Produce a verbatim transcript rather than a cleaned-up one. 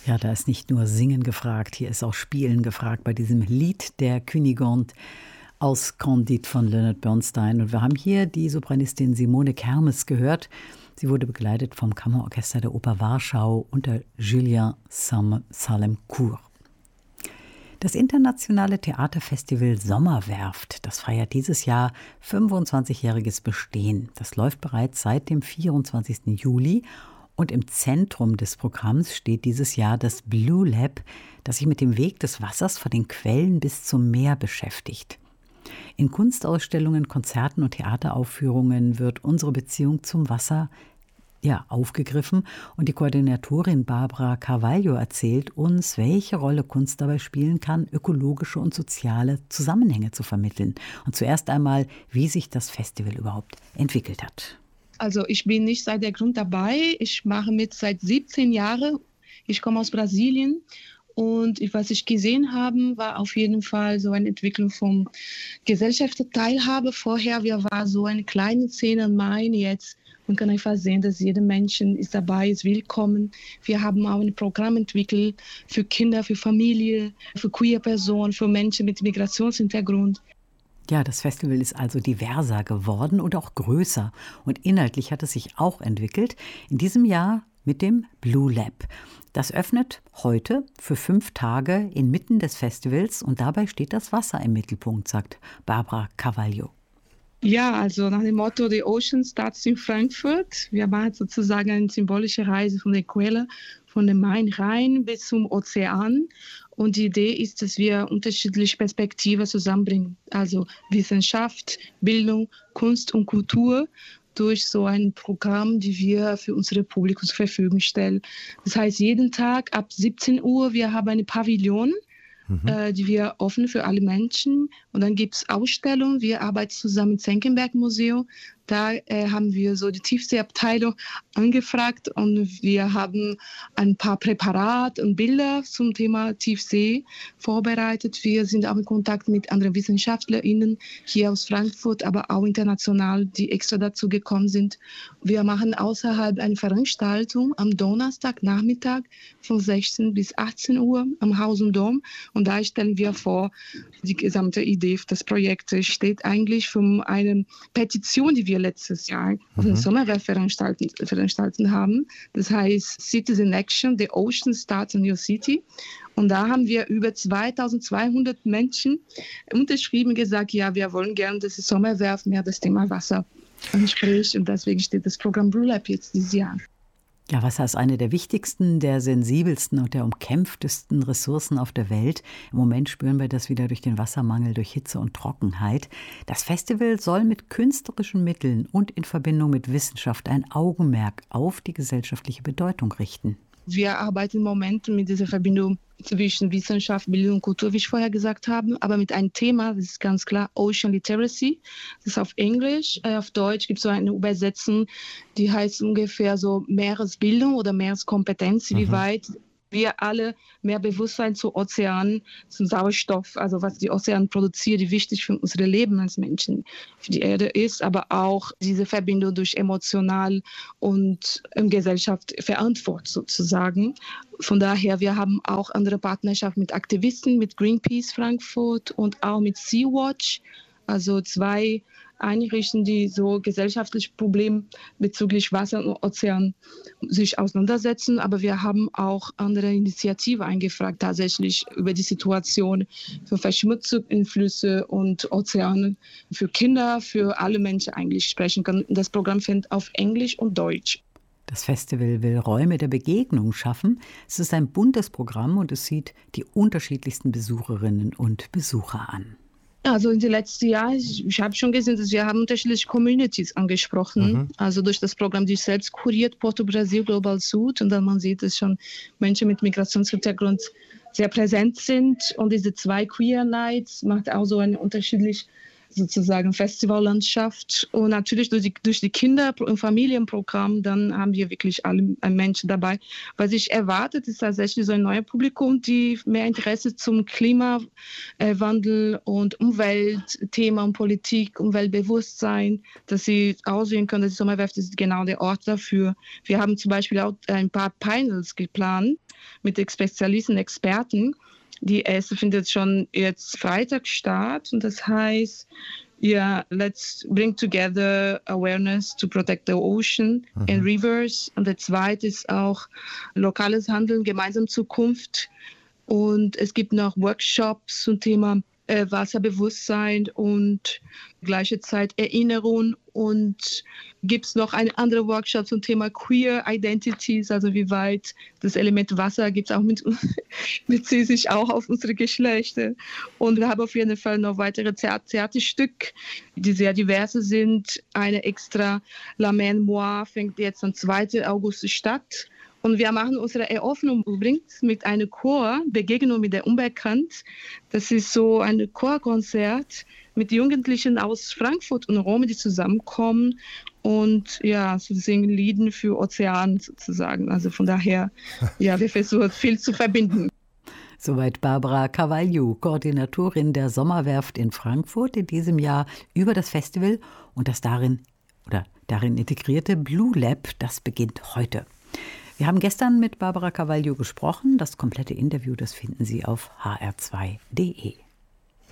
Ja, da ist nicht nur Singen gefragt, hier ist auch Spielen gefragt bei diesem Lied der Cunégonde aus Candide von Leonard Bernstein. Und wir haben hier die Sopranistin Simone Kermes gehört. Sie wurde begleitet vom Kammerorchester der Oper Warschau unter Julien Salem-Court. Das internationale Theaterfestival Sommerwerft, das feiert dieses Jahr fünfundzwanzigjähriges Bestehen. Das läuft bereits seit dem vierundzwanzigsten Juli. Und im Zentrum des Programms steht dieses Jahr das Blue Lab, das sich mit dem Weg des Wassers von den Quellen bis zum Meer beschäftigt. In Kunstausstellungen, Konzerten und Theateraufführungen wird unsere Beziehung zum Wasser ja, aufgegriffen. Und die Koordinatorin Barbara Carvalho erzählt uns, welche Rolle Kunst dabei spielen kann, ökologische und soziale Zusammenhänge zu vermitteln. Und zuerst einmal, wie sich das Festival überhaupt entwickelt hat. Also ich bin nicht seit der Grund dabei. Ich mache mit seit siebzehn Jahren. Ich komme aus Brasilien. Und was ich gesehen habe, war auf jeden Fall so eine Entwicklung von Gesellschaftsteilhabe. Vorher wir war so eine kleine Szene in Main. Jetzt man kann einfach sehen, dass jeder Mensch ist dabei, ist willkommen. Wir haben auch ein Programm entwickelt für Kinder, für Familie, für queer Personen, für Menschen mit Migrationshintergrund. Ja, das Festival ist also diverser geworden und auch größer. Und inhaltlich hat es sich auch entwickelt. In diesem Jahr mit dem Blue Lab. Das öffnet heute für fünf Tage inmitten des Festivals und dabei steht das Wasser im Mittelpunkt, sagt Barbara Carvalho. Ja, also nach dem Motto The Ocean Starts in Frankfurt. Wir machen sozusagen eine symbolische Reise von der Quelle, von dem Main Rhein bis zum Ozean. Und die Idee ist, dass wir unterschiedliche Perspektiven zusammenbringen. Also Wissenschaft, Bildung, Kunst und Kultur durch so ein Programm, die wir für unsere Publikum zur Verfügung stellen. Das heißt, jeden Tag ab siebzehn Uhr, wir haben eine Pavillon, mhm. äh, die wir offen für alle Menschen. Und dann gibt es Ausstellungen. Wir arbeiten zusammen mit Senckenberg Museum. Da äh, haben wir so die Tiefseeabteilung angefragt und wir haben ein paar Präparate und Bilder zum Thema Tiefsee vorbereitet. Wir sind auch in Kontakt mit anderen WissenschaftlerInnen hier aus Frankfurt, aber auch international, die extra dazu gekommen sind. Wir machen außerhalb eine Veranstaltung am Donnerstagnachmittag von sechzehn bis achtzehn Uhr am Haus und Dom. Und da stellen wir vor, die gesamte Idee des Projektes steht eigentlich von einer Petition, die wir letztes Jahr auf den Sommerwerft veranstaltet, veranstaltet haben. Das heißt Citizen Action, The Ocean Starts in Your City. Und da haben wir über zweitausendzweihundert Menschen unterschrieben, gesagt, ja, wir wollen gerne, dass das Sommerwerft mehr das Thema Wasser anspricht. Und deswegen steht das Programm Blue Lab jetzt dieses Jahr. Ja, Wasser ist eine der wichtigsten, der sensibelsten und der umkämpftesten Ressourcen auf der Welt. Im Moment spüren wir das wieder durch den Wassermangel, durch Hitze und Trockenheit. Das Festival soll mit künstlerischen Mitteln und in Verbindung mit Wissenschaft ein Augenmerk auf die gesellschaftliche Bedeutung richten. Wir arbeiten im Moment mit dieser Verbindung zwischen Wissenschaft, Bildung und Kultur, wie ich vorher gesagt habe, aber mit einem Thema, das ist ganz klar Ocean Literacy. Das ist auf Englisch. Auf Deutsch gibt es so eine Übersetzung, die heißt ungefähr so Meeresbildung oder Meereskompetenz, mhm. wie weit wir alle mehr Bewusstsein zu Ozeanen, zum Sauerstoff, also was die Ozeane produzieren, die wichtig für unser Leben als Menschen, für die Erde ist, aber auch diese Verbindung durch emotional und ähm, Gesellschaft verantwortet sozusagen. Von daher, wir haben auch andere Partnerschaften mit Aktivisten, mit Greenpeace Frankfurt und auch mit Sea-Watch, also zwei Einrichtungen, die so gesellschaftliche Probleme bezüglich Wasser und Ozean sich auseinandersetzen. Aber wir haben auch andere Initiativen eingefragt, tatsächlich über die Situation für Verschmutzung in Flüsse und Ozeane, für Kinder, für alle Menschen eigentlich sprechen können. Das Programm findet auf Englisch und Deutsch. Das Festival will Räume der Begegnung schaffen. Es ist ein buntes Programm und es zieht die unterschiedlichsten Besucherinnen und Besucher an. Also in den letzten Jahren, ich, ich habe schon gesehen, dass wir haben unterschiedliche Communities angesprochen. Mhm. Also durch das Programm, die ich selbst kuriert, Porto Brasil Global Süd. Und dann man sieht, dass schon Menschen mit Migrationshintergrund sehr präsent sind. Und diese zwei Queer Nights macht auch so eine unterschiedliche sozusagen Festivallandschaft. Und natürlich durch die, durch die Kinder- und Familienprogramm, dann haben wir wirklich alle Menschen dabei. Was ich erwarte, ist tatsächlich so ein neues Publikum, die mehr Interesse zum Klimawandel und Umweltthema und Politik, Umweltbewusstsein, dass sie aussehen können, dass die Sommerwerft ist genau der Ort dafür. Wir haben zum Beispiel auch ein paar Panels geplant mit Spezialisten, Experten. Die erste findet schon jetzt Freitag statt und das heißt, yeah, let's bring together awareness to protect the ocean mhm. and rivers. Und der zweite ist auch lokales Handeln, gemeinsam Zukunft. Und es gibt noch Workshops zum Thema äh, Wasserbewusstsein und gleiche Zeit Erinnerung. Und gibt es noch einen anderen Workshop zum Thema Queer Identities, also wie weit das Element Wasser gibt es auch mit, bezieht sich auch auf unsere Geschlechter. Und wir haben auf jeden Fall noch weitere Theaterstücke, die sehr diverse sind. Eine extra La Mer Noire fängt jetzt am zweiten August statt. Und wir machen unsere Eröffnung übrigens mit einem Chor, Begegnung mit der Unbekannt. Das ist so ein Chorkonzert mit Jugendlichen aus Frankfurt und Rom, die zusammenkommen und ja, so singen Lieder für Ozean sozusagen. Also von daher, ja, wir versuchen viel zu verbinden. Soweit Barbara Cavaglio, Koordinatorin der Sommerwerft in Frankfurt in diesem Jahr über das Festival und das darin oder darin integrierte Blue Lab, das beginnt heute. Wir haben gestern mit Barbara Cavaglio gesprochen. Das komplette Interview, das finden Sie auf h r zwei punkt d e.